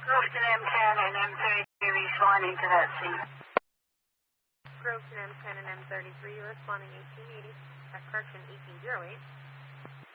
Groveton M10 and M33 responding to that scene. Groveton M10 and M33 responding 1880, correction 1808.